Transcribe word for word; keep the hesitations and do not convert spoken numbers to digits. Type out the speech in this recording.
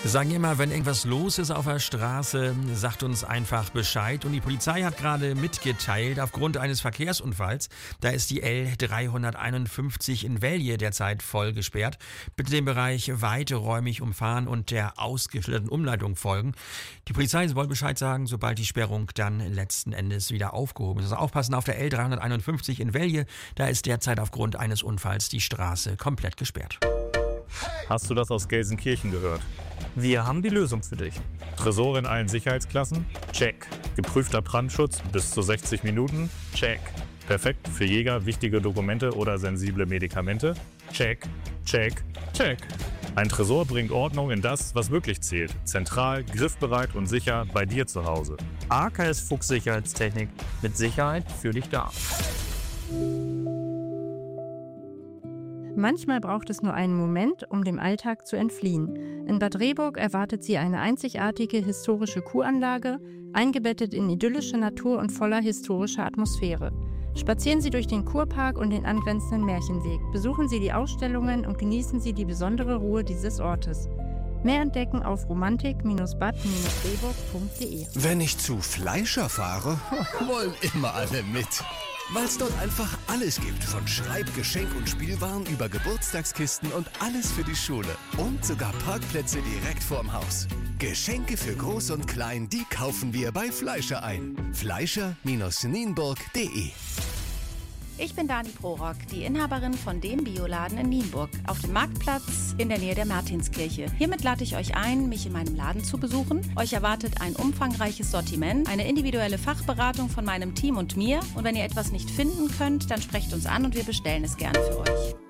Wir sagen immer, wenn irgendwas los ist auf der Straße, sagt uns einfach Bescheid. Und die Polizei hat gerade mitgeteilt, aufgrund eines Verkehrsunfalls, da ist die L dreihunderteinundfünfzig in Velje derzeit voll gesperrt. Bitte den Bereich weiträumig umfahren und der ausgeschilderten Umleitung folgen. Die Polizei soll Bescheid sagen, sobald die Sperrung dann letzten Endes wieder aufgehoben ist. Also aufpassen auf der L dreihunderteinundfünfzig in Velje, da ist derzeit aufgrund eines Unfalls die Straße komplett gesperrt. Hast du das aus Gelsenkirchen gehört? Wir haben die Lösung für dich. Tresore in allen Sicherheitsklassen? Check. Geprüfter Brandschutz bis zu sechzig Minuten? Check. Perfekt für Jäger, wichtige Dokumente oder sensible Medikamente? Check, check, check. Ein Tresor bringt Ordnung in das, was wirklich zählt. Zentral, griffbereit und sicher bei dir zu Hause. A K S Fuchs Sicherheitstechnik. Mit Sicherheit für dich da. Manchmal braucht es nur einen Moment, um dem Alltag zu entfliehen. In Bad Rehburg erwartet Sie eine einzigartige historische Kuranlage, eingebettet in idyllische Natur und voller historischer Atmosphäre. Spazieren Sie durch den Kurpark und den angrenzenden Märchenweg, besuchen Sie die Ausstellungen und genießen Sie die besondere Ruhe dieses Ortes. Mehr entdecken auf romantik Bindestrich bad Bindestrich rehburg punkt de. Wenn ich zu Fleischer fahre, wollen immer alle mit. Weil es dort einfach alles gibt, von Schreib-, Geschenk- und Spielwaren über Geburtstagskisten und alles für die Schule. Und sogar Parkplätze direkt vorm Haus. Geschenke für Groß und Klein, die kaufen wir bei Fleischer ein. Fleischer Bindestrich nienburg punkt de. Ich bin Dani Prorock, die Inhaberin von dem Bioladen in Nienburg, auf dem Marktplatz in der Nähe der Martinskirche. Hiermit lade ich euch ein, mich in meinem Laden zu besuchen. Euch erwartet ein umfangreiches Sortiment, eine individuelle Fachberatung von meinem Team und mir. Und wenn ihr etwas nicht finden könnt, dann sprecht uns an und wir bestellen es gerne für euch.